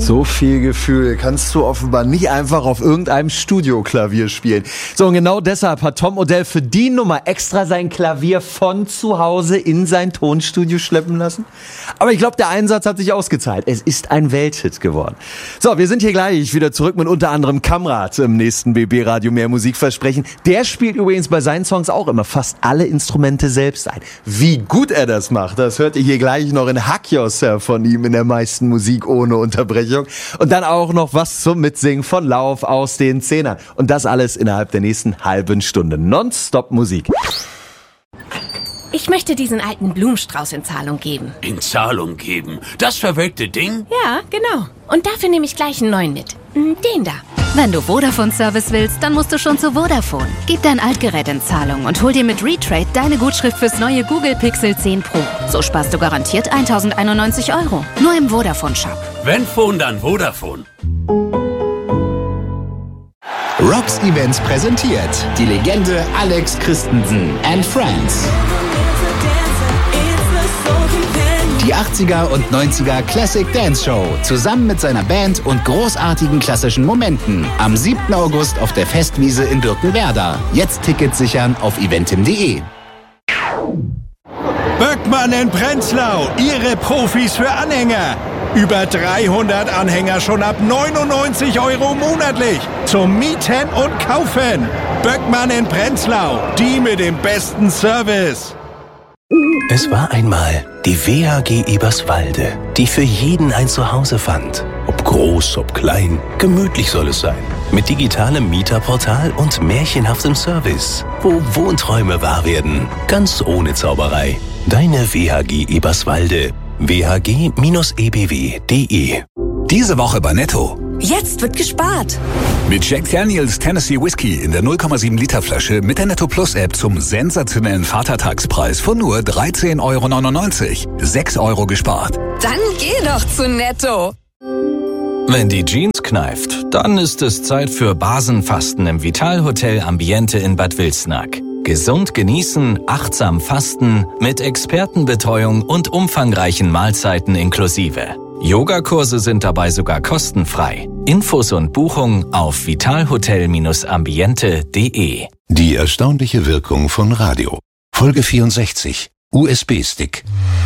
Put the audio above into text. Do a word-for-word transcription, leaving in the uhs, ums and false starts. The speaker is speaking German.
So viel Gefühl kannst du offenbar nicht einfach auf irgendeinem Studioklavier spielen. So, und genau deshalb hat Tom Odell für die Nummer extra sein Klavier von zu Hause in sein Tonstudio schleppen lassen. Aber ich glaube, der Einsatz hat sich ausgezahlt. Es ist ein Welthit geworden. So, wir sind hier gleich wieder zurück mit unter anderem Kamrat im nächsten B B Radio Mehr Musik versprechen. Der spielt übrigens bei seinen Songs auch immer fast alle Instrumente selbst ein. Wie gut er das macht, das hört ihr hier gleich noch in Hack Yourself von ihm in der meisten Musik ohne Unterbrechung. Und dann auch noch was zum Mitsingen von Lauf aus den Zehnern. Und das alles innerhalb der nächsten halben Stunde. Nonstop Musik. Ich möchte diesen alten Blumenstrauß in Zahlung geben. In Zahlung geben? Das verwelkte Ding? Ja, genau. Und dafür nehme ich gleich einen neuen mit. Den da. Wenn du Vodafone-Service willst, dann musst du schon zu Vodafone. Gib dein Altgerät in Zahlung und hol dir mit Retrade deine Gutschrift fürs neue Google Pixel zehn Pro. So sparst du garantiert tausendeinundneunzig Euro. Nur im Vodafone-Shop. Wenn Phone, dann Vodafone. Rocks Events präsentiert die Legende Alex Christensen and Friends. Die achtziger und neunziger Classic Dance Show zusammen mit seiner Band und großartigen klassischen Momenten am siebten August auf der Festwiese in Birkenwerder. Jetzt Tickets sichern auf eventim punkt de. Böckmann in Prenzlau, Ihre Profis für Anhänger. Über dreihundert Anhänger schon ab neunundneunzig Euro monatlich. Zum Mieten und Kaufen. Böckmann in Prenzlau, die mit dem besten Service. Es war einmal die W H G Eberswalde, die für jeden ein Zuhause fand. Ob groß, ob klein, gemütlich soll es sein. Mit digitalem Mieterportal und märchenhaftem Service, wo Wohnträume wahr werden, ganz ohne Zauberei. Deine W H G Eberswalde. w h g Bindestrich e b w punkt de. Diese Woche bei Netto. Jetzt wird gespart. Mit Jack Daniels Tennessee Whiskey in der null Komma sieben Liter Flasche mit der Netto Plus App zum sensationellen Vatertagspreis von nur dreizehn Euro neunundneunzig. sechs Euro gespart. Dann geh doch zu Netto. Wenn die Jeans kneift, dann ist es Zeit für Basenfasten im Vital Hotel Ambiente in Bad Wilsnack. Gesund genießen, achtsam fasten, mit Expertenbetreuung und umfangreichen Mahlzeiten inklusive. Yogakurse sind dabei sogar kostenfrei. Infos und Buchung auf vitalhotel ambiente punkt de. Die erstaunliche Wirkung von Radio. Folge vierundsechzig. U S B-Stick.